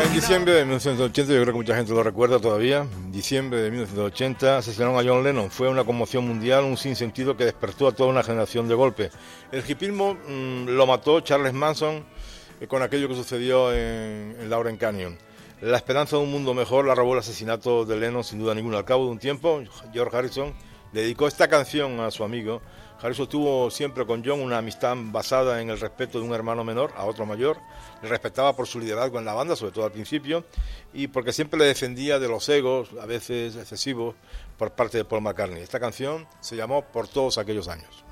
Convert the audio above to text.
En diciembre de 1980, yo creo que mucha gente lo recuerda todavía, en diciembre de 1980 asesinaron a John Lennon. Fue una conmoción mundial, un sinsentido que despertó a toda una generación de golpe. El hipismo lo mató Charles Manson con aquello que sucedió en Lauren Canyon. La esperanza de un mundo mejor la robó el asesinato de Lennon, sin duda ninguna. Al cabo de un tiempo, George Harrison le dedicó esta canción a su amigo. Harrison tuvo siempre con John una amistad basada en el respeto de un hermano menor a otro mayor. Le respetaba por su liderazgo en la banda, sobre todo al principio, y porque siempre le defendía de los egos, a veces excesivos, por parte de Paul McCartney. Esta canción se llamó Por todos aquellos años.